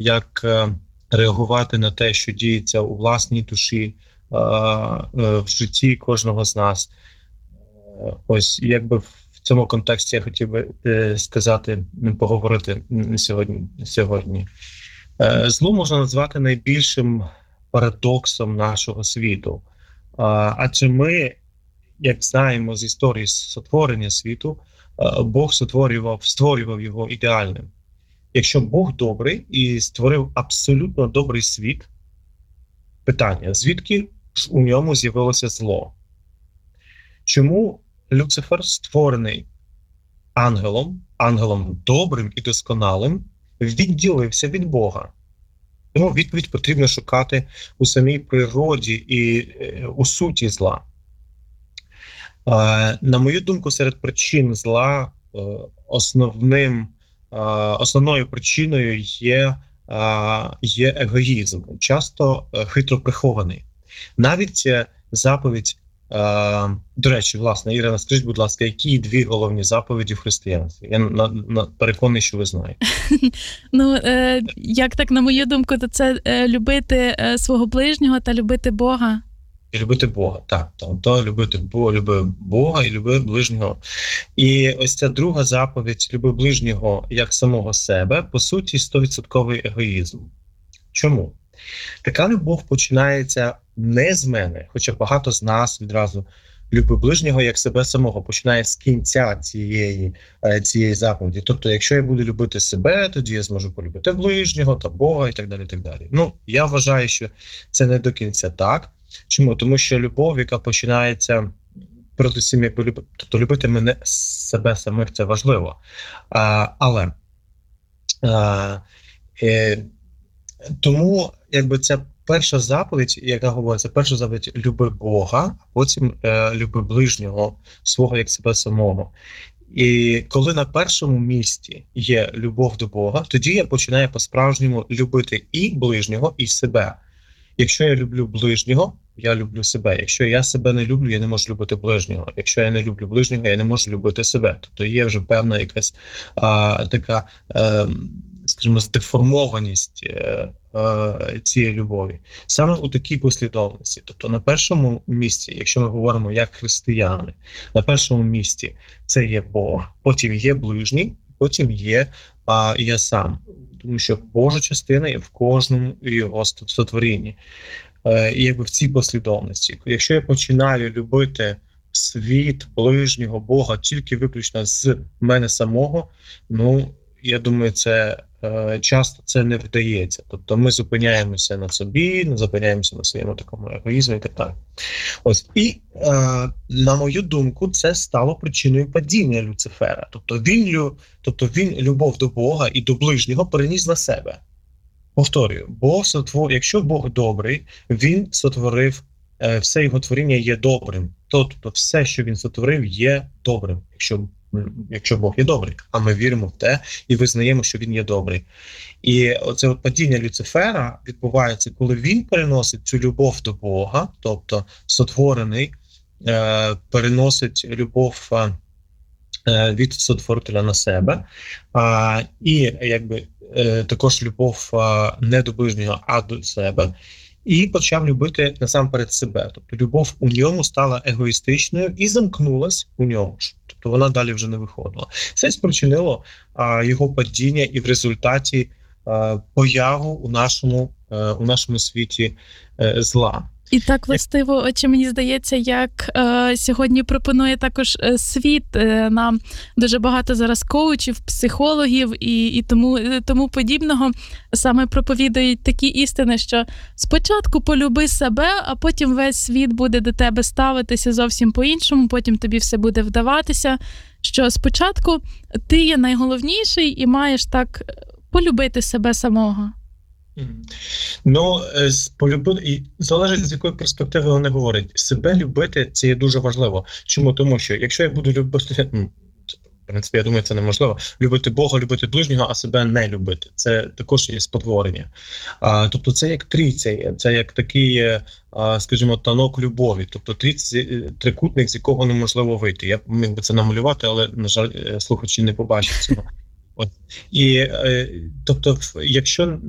як реагувати на те, що діється у власній душі, в житті кожного з нас. Ось, якби в цьому контексті я хотів би сказати, поговорити сьогодні. Зло можна назвати найбільшим парадоксом нашого світу. Адже ми, як знаємо з історії сотворення світу, Бог створював його ідеальним. Якщо Бог добрий і створив абсолютно добрий світ, питання, звідки ж у ньому з'явилося зло? Чому Люцифер, створений ангелом добрим і досконалим, відділився від Бога? Тому відповідь потрібно шукати у самій природі і у суті зла. На мою думку, серед причин зла основною причиною є егоїзм, часто хитро прихований. Навіть заповідь, до речі, власне, Ірина, скажіть, будь ласка, які дві головні заповіді в християнстві? Я переконаний, що ви знаєте. Як так, на мою думку, то це любити свого ближнього та любити Бога. І любити Бога, так. То люби Бога і люби ближнього. І ось ця друга заповідь «люби ближнього як самого себе», по суті, 100% егоїзм. Чому? Така любов починається не з мене, хоча багато з нас відразу «люби ближнього як себе самого» починає з кінця цієї заповіді. Тобто, якщо я буду любити себе, тоді я зможу полюбити ближнього та Бога і так далі, так далі. Я вважаю, що це не до кінця так. Чому? Тому що любов, яка починається передусім, тобто любити мене себе самих, це важливо. Тому, якби це перша заповідь, яка говориться, перша заповідь люби Бога, а потім люби ближнього свого як себе самого. І коли на першому місці є любов до Бога, тоді я починаю по-справжньому любити і ближнього, і себе. Якщо я люблю ближнього, я люблю себе. Якщо я себе не люблю, я не можу любити ближнього. Якщо я не люблю ближнього, я не можу любити себе. Тобто є вже певна якась така, скажімо, здеформованість цієї любові. Саме у такій послідовності. Тобто на першому місці, якщо ми говоримо як християни, на першому місці це є Бог, потім є ближній, потім є я сам. Тому що Божа частина є в кожному його сотворінні. І якби в цій послідовності. Якщо я починаю любити світ, ближнього, Бога тільки виключно з мене самого, я думаю, часто це не вдається. Тобто ми зупиняємося на собі, зупиняємося на своєму такому егоїзмі і так далі. Ось. І, на мою думку, це стало причиною падіння Люцифера. Тобто він любов до Бога і до ближнього переніс на себе. Повторюю, якщо Бог добрий, він сотворив, все його творіння є добрим. Тобто все, що він сотворив, є добрим, якщо Бог є добрий. А ми віримо в те і визнаємо, що він є добрий. І оце падіння Люцифера відбувається, коли він переносить цю любов до Бога, тобто сотворений, переносить любов від Сотворителя на себе, і якби також любов не до ближнього, а до себе, і почав любити насамперед себе. Тобто любов у ньому стала егоїстичною і замкнулась у ньому ж. Тобто вона далі вже не виходила. Це спричинило його падіння і в результаті появу у нашому світі зла. І так властиво, чи мені здається, як сьогодні пропонує також світ нам дуже багато зараз коучів, психологів і тому подібного, саме проповідують такі істини, що спочатку полюби себе, а потім весь світ буде до тебе ставитися зовсім по-іншому, потім тобі все буде вдаватися, що спочатку ти є найголовніший і маєш так полюбити себе самого. І залежить, з якої перспективи вони говорять. Себе любити – це є дуже важливо. Чому? Тому що, якщо я буду любити, в принципі, я думаю, це неможливо, любити Бога, любити ближнього, а себе не любити. Це також є спотворення. Тобто це як трійця, це як такий, скажімо, танок любові. Тобто трикутник, з якого неможливо вийти. Я міг би це намалювати, але, на жаль, слухачі не побачать цього. І, тобто, якщо